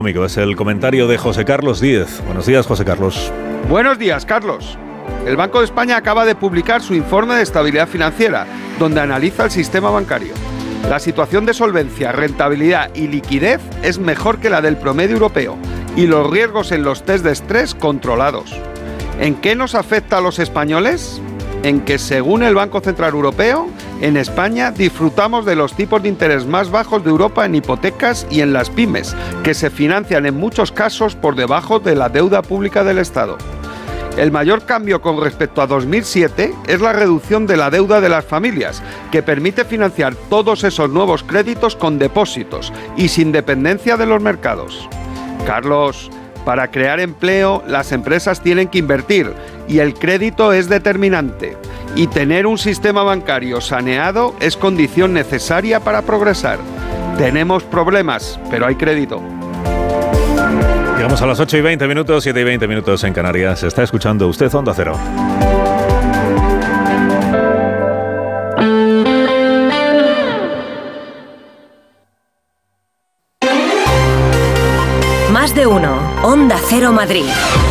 Es el comentario de José Carlos Díez. Buenos días, José Carlos. Buenos días, Carlos. El Banco de España acaba de publicar su informe de estabilidad financiera, donde analiza el sistema bancario. La situación de solvencia, rentabilidad y liquidez es mejor que la del promedio europeo y los riesgos en los test de estrés controlados. ¿En qué nos afecta a los españoles? En que, según el Banco Central Europeo, en España disfrutamos de los tipos de interés más bajos de Europa en hipotecas y en las pymes, que se financian en muchos casos por debajo de la deuda pública del Estado. El mayor cambio con respecto a 2007 es la reducción de la deuda de las familias, que permite financiar todos esos nuevos créditos con depósitos y sin dependencia de los mercados. Carlos, para crear empleo, las empresas tienen que invertir y el crédito es determinante. Y tener un sistema bancario saneado es condición necesaria para progresar. Tenemos problemas, pero hay crédito. Llegamos a las 8:20, 7:20 en Canarias. Está escuchando usted Onda Cero. Más de uno. Onda Cero Madrid.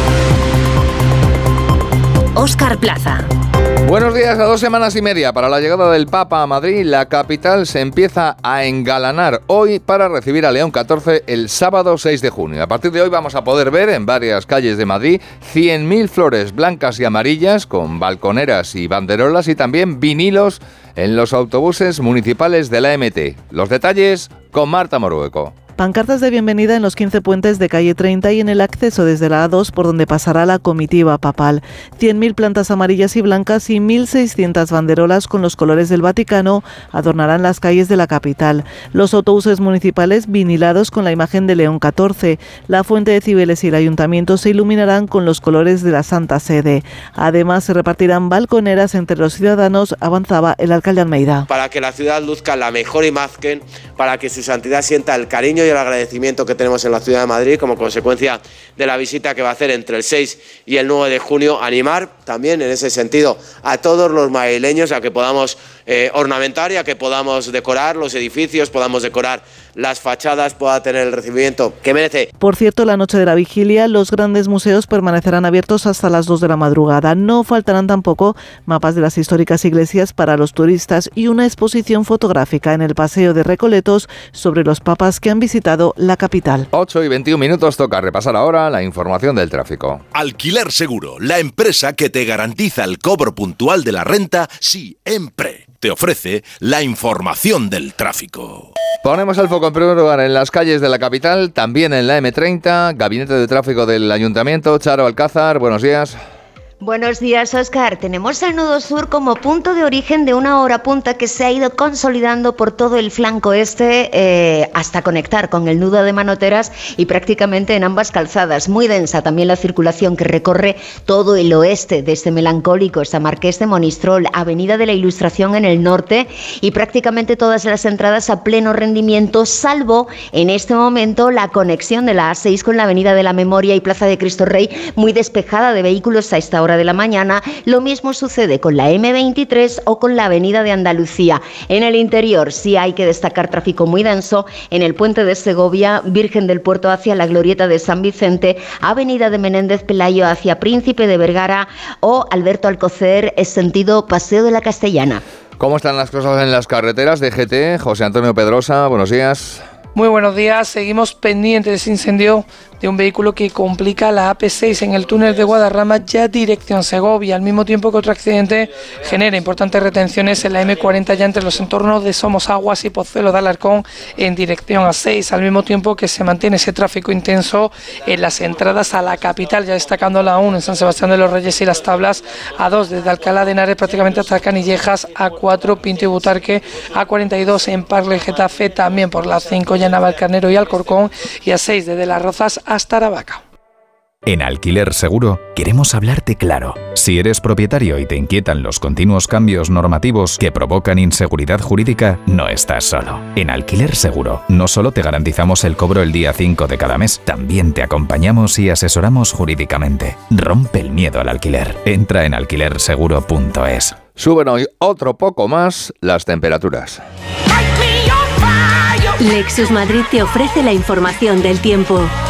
Óscar Plaza. Buenos días. A 2 semanas y media para la llegada del Papa a Madrid, la capital se empieza a engalanar hoy para recibir a León XIV el sábado 6 de junio. A partir de hoy vamos a poder ver en varias calles de Madrid 100.000 flores blancas y amarillas con balconeras y banderolas y también vinilos en los autobuses municipales de la MT. Los detalles con Marta Morueco. Pancartas de bienvenida en los 15 puentes de calle 30 y en el acceso desde la A2 por donde pasará la comitiva papal. 100.000 plantas amarillas y blancas y 1.600 banderolas con los colores del Vaticano adornarán las calles de la capital. Los autobuses municipales vinilados con la imagen de León XIV. La Fuente de Cibeles y el Ayuntamiento se iluminarán con los colores de la Santa Sede. Además, se repartirán balconeras entre los ciudadanos, avanzaba el alcalde Almeida. Para que la ciudad luzca la mejor imagen, para que su santidad sienta el cariño y el agradecimiento que tenemos en la ciudad de Madrid como consecuencia de la visita que va a hacer entre el 6 y el 9 de junio, animar también en ese sentido a todos los madrileños a que podamos ornamentar y a que podamos decorar los edificios, podamos decorar las fachadas, pueda tener el recibimiento que merece. Por cierto, la noche de la vigilia, los grandes museos permanecerán abiertos hasta las 2 de la madrugada. No faltarán tampoco mapas de las históricas iglesias para los turistas y una exposición fotográfica en el Paseo de Recoletos sobre los papas que han visitado la capital. 8:21, toca repasar ahora la información del tráfico. Alquiler Seguro, la empresa que te garantiza el cobro puntual de la renta siempre. Te ofrece la información del tráfico. Ponemos el foco en primer lugar en las calles de la capital, también en la M30, Gabinete de Tráfico del Ayuntamiento. Charo Alcázar, buenos días. Buenos días, Óscar. Tenemos el nudo sur como punto de origen de una hora punta que se ha ido consolidando por todo el flanco este hasta conectar con el nudo de Manoteras y prácticamente en ambas calzadas. Muy densa también la circulación que recorre todo el oeste, desde Melancólico hasta Marqués de Monistrol, Avenida de la Ilustración en el norte y prácticamente todas las entradas a pleno rendimiento, salvo en este momento la conexión de la A6 con la Avenida de la Memoria y Plaza de Cristo Rey, muy despejada de vehículos a esta hora de la mañana. Lo mismo sucede con la M23 o con la Avenida de Andalucía. En el interior sí hay que destacar tráfico muy denso en el puente de Segovia, Virgen del Puerto hacia la Glorieta de San Vicente, Avenida de Menéndez Pelayo hacia Príncipe de Vergara o Alberto Alcocer, sentido Paseo de la Castellana. ¿Cómo están las cosas en las carreteras de GT? José Antonio Pedrosa, buenos días. Muy buenos días, seguimos pendientes de ese incendio de un vehículo que complica la AP6 en el túnel de Guadarrama ya dirección Segovia, al mismo tiempo que otro accidente genera importantes retenciones en la M40 ya entre los entornos de Somosaguas y Pozuelo de Alarcón en dirección A6, al mismo tiempo que se mantiene ese tráfico intenso en las entradas a la capital, ya destacando la 1 en San Sebastián de los Reyes y Las Tablas, A2 desde Alcalá de Henares prácticamente hasta Canillejas, A4 Pinto y Butarque, A42 en Parle Getafe, también por la 5 ya en Navalcarnero y Alcorcón y A6 desde Las Rozas hasta Aravaca. En Alquiler Seguro queremos hablarte claro. Si eres propietario y te inquietan los continuos cambios normativos que provocan inseguridad jurídica, no estás solo. En Alquiler Seguro no solo te garantizamos el cobro el día 5 de cada mes, también te acompañamos y asesoramos jurídicamente. Rompe el miedo al alquiler. Entra en alquilerseguro.es. Suben hoy otro poco más las temperaturas. Lexus Madrid te ofrece la información del tiempo.